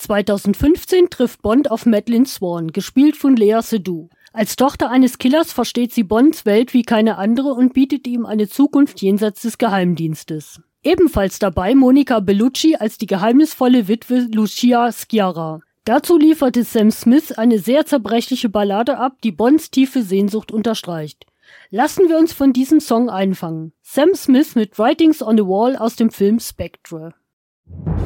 2015 trifft Bond auf Madeleine Swann, gespielt von Lea Seydoux. Als Tochter eines Killers versteht sie Bonds Welt wie keine andere und bietet ihm eine Zukunft jenseits des Geheimdienstes. Ebenfalls dabei Monica Bellucci als die geheimnisvolle Witwe Lucia Sciarra. Dazu lieferte Sam Smith eine sehr zerbrechliche Ballade ab, die Bonds tiefe Sehnsucht unterstreicht. Lassen wir uns von diesem Song einfangen. Sam Smith mit Writings on the Wall aus dem Film Spectre.